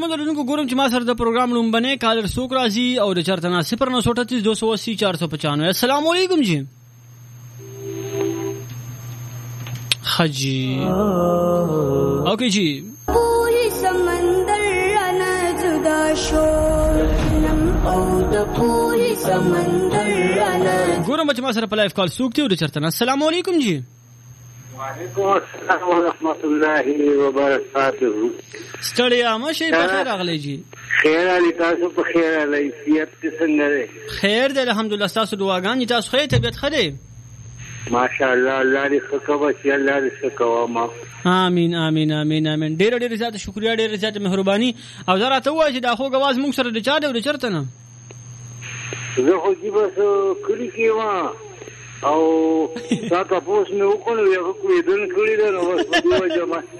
درنو ګورم چې ما سره د پروګرام لومبنه کالر سوک راځي او د چرته 0938 280 495. السلام علیکم جی حجی اوکے جی پوری سمندر رانه جدا شو نم او د پوری سمندر رانه ګورم چې ما سره په لایف کال سوک ته د چرته. السلام علیکم جی. وعلیکم السلام ورحمۃ اللہ وبرکاتہ. ستړیا مشه په خیر اغلی جی. خیر علی تاسو په خیر علی سیادت څنګه ده؟ خیر ده الحمدلله. تاسو دعاګانې تاسو خیر طبیعت خره ماشاءالله. الله دې خکوا چې الله دې خکوا ما. امين امين امين امين. ډېر زیات شکریا ډېر زیات مهرباني. او زه راته وای چې دا خو غواز مونږ سره د چا د چرته نه زه خو چې بس کلی کې ما او تا تاسو مې وکړو یو کوی دن کړی دا نو بس په دې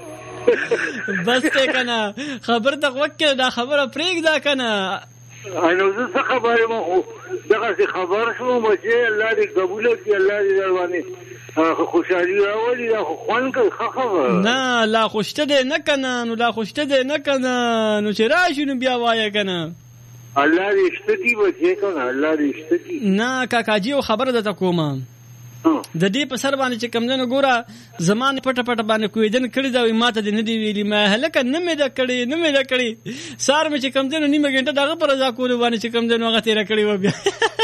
وجه بس ته کنه خبر د وخت دا خبره پریک دا کنه انو زه خبره مو دغه خبر شو چې الله دې قبول کړي الله دې دروانه خوشحالي راولي دا خوان کوي خبر نه لا خوشته دې نه کنه نو لا خوشته دې نه کنه نو چې راشي نو بیا وایې کنه الله دې اشتتی وځي کنه الله دې اشتتی نه کاکاجی او خبره ده کومه د دې په سر باندې چې کمندونو ګوره زمانه پټ پټ باندې کوی دن کړی دا ماته دې نه دی ویلي ما هلکه نه مې دا کړی سار مې چې کمندونو نیمه غنټه دغه پر ځا کول باندې چې کمندونو هغه تیر کړی و بیا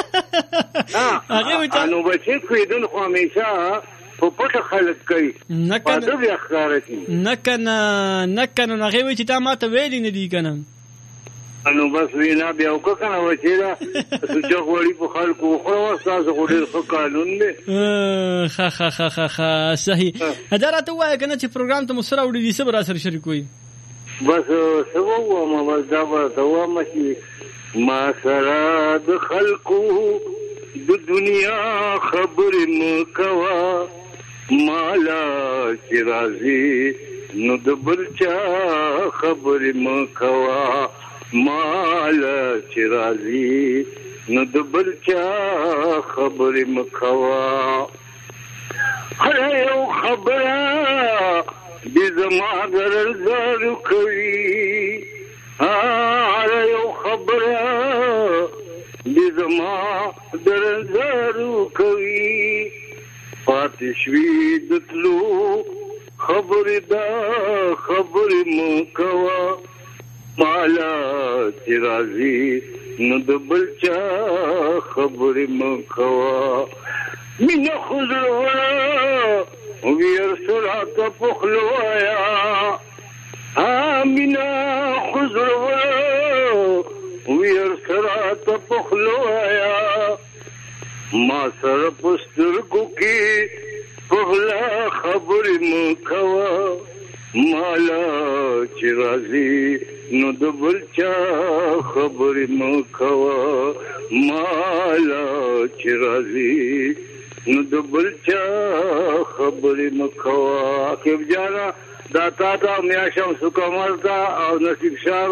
هغه وته نو بچی کوی دن خو همیشه په پټ خلک کوي نه کنه بیا ښکارا کی نه کنه هغه وی چې تا ماته ویلي نه دی کنه نو بس وینا بیا وکړه و چې دا چې غوړي په خلکو خو تاسو غوړي خو قانون دی خا صحیح. حضرت وای کنه چې پروګرام ته مسره وړي دي سره سره شریکوي بس سوو ما دا ورته ما چې ما سره د خلکو د دنیا خبر مکوا مالا چې راځي نو د بلچا خبر مکوا مال چې راځي نو د بلچا خبرې مکوا. هر یو خبره دې زما درزار کوي هر یو خبره دې زما درزار کوي پاتې شوي د تلو خبرې دا خبرې مکوا مالا چې راځي نو د بلچا خبرې مکوا. مینه خو زړه ویر سراته پخلوایا مینه خو زړه ویر سراته پخلوایا ما سره په سترګو کې پخلا خبرې مکوا مالا چې راځي نو د بلچا خبرې مکوا مالا چې راځي نو د بلچا خبرې مکوا. کې جانا دا تا میاشم سکمل تا او نصیب شاه